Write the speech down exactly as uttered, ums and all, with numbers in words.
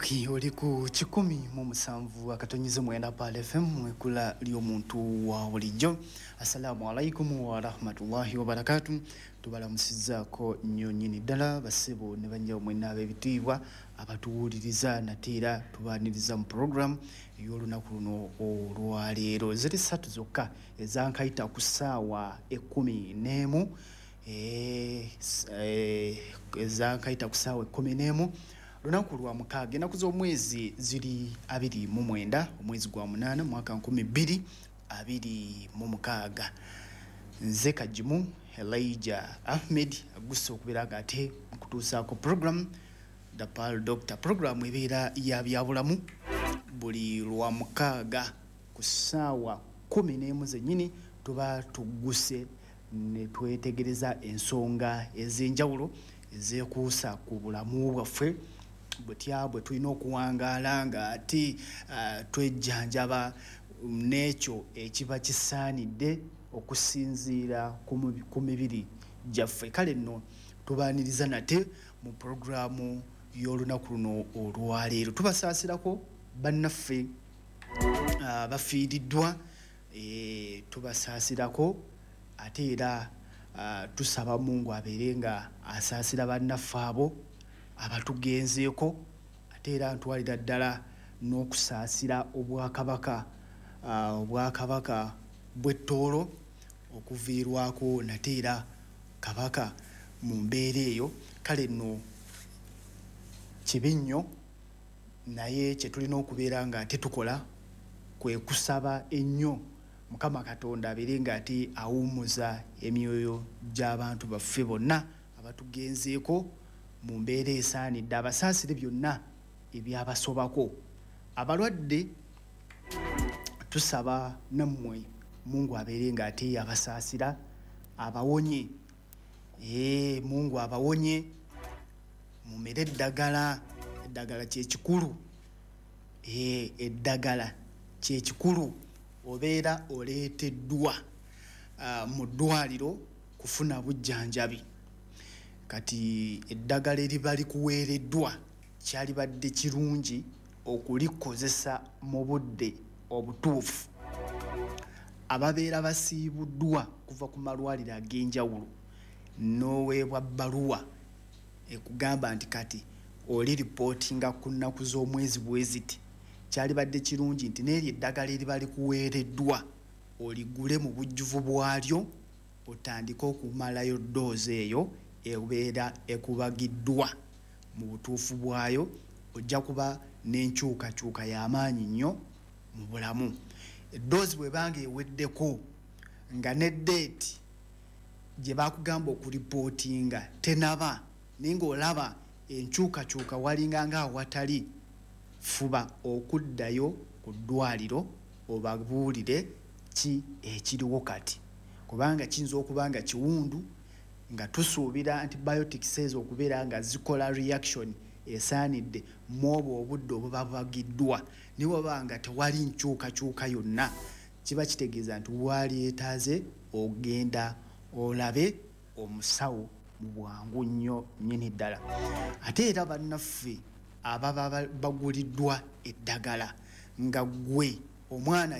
Okay, oli ku kikumi mu musanvu akatonyize mwenda pale F M mwekula ly'omuntu wa bulijjo. Assalamu alaikum wa rahmatullahi wa barakatuh. Tubalamusizzaako nnyo nnyini ddala basebo ne bannyawo mwenna ab'ebitiibwa abatuwuliriza nateera tubaaniriza mu program y'olunaku luno olwaleero. Ziri ssatu zokka ezankayita ku ssaawa ekkumi n'emu ezankayita ku ssaawa ekkumi n'emu lunaku lwa mukaaga ennaku z'omwezi ziri abiri mu mwenda omwezi gwa munaana mwaka nkumi bbiri abiri mu mukaaga. Nze Kajimu Elijah Ahmed agusse okubeera nga ate okutuusaako program The Pearl Doctor. Program ebeera ya byabulamu buli lwa mukaaga ku ssaawa kkumi n'emu zennyini tuba tugguse ne twetegereza ensonga ez'enjawulo ezeekuusa ku bulamu bwaffe butya bwe tulina okuwangaala nga ate uh, twejjanjaba n'ekyo ekiba kisaanidde okusinziira ku mibiri gyaffe. Kale nno tubaaniriza nate mu puroguramu y'olunaku luno olwaleero tubasaasirako bannaffe uh, bafiiriddwa e, tubasaasirako ate era uh, tusaba Mungu abeere nga asaasira bannaffe abo abatugenzeeko ate era ntwalira ddala n'okusaasira obwakabaka uh, obwakabaka bw'ettoolo okuviirwako nate era kabaka mu mbeera eyo. Kale nno kibi nnyo naye kye tulina okubeera nga ate tukola kwe kusaba ennyo Mukama Katonda abeere nga ate awummuza emyoyo gy'abantu baffe bonna abatugenzeeko mu mbeera esaanidde, abasaasire byonna ebyabasobako. Abalwadde tusaba nammwe Mungu abeere nga ate abasaasira abawonye. Ee, Mungu abawonye mumere eddagala. Eddagala kye kikulu. Ee, eddagala kye kikulu. Obeera oleeteddwa uh, mu ddwaliro kufuna bujjanjabi. Kati eddagala eriba likuweereddwa kyalibadde kirungi okulikozesa mu budde obutuufu. Ababeera basiibuddwa kuva ku malwaliro ag'enjawulo n'oweebwa bbaluwa ekugamba nti kati oli ripootinga ku nnaku z'omwezi bwe ziti, kyalibadde kirungi nti n'eryo eddagala eriba likuweereddwa oligule mu bujjuvu bwalyo otandike okumalayo ddoozi eyo ebeera ekubagiddwa mu butuufu bwayo. Ojja kuba n'enkyukakyuka y'amaanyi nnyo mu bulamu. Eddoozi bw'ebanga eweddeko nga ne ddeeti gye baakugamba okuripootinga tenaba naye ng'olaba enkyukakyuka walinga nga awatali, fuba okuddayo ku ddwaliro obabuulire ki ekiriwo kati, kubanga kiyinza okuba nga kiwundu nga tusuubira antibiotics ezo okubeera nga zikola reaction esaanidde mu obwo obudde obuba bubagiddwa. Naye bw'oba nga tewali nkyukakyuka yonna kiba kitegeeza nti waali yeetaaze ogenda olabe omusawo mu bwangu nnyo nnyini ddala. Ate era bannaffe ababa baguliddwa eddagala nga ggwe omwana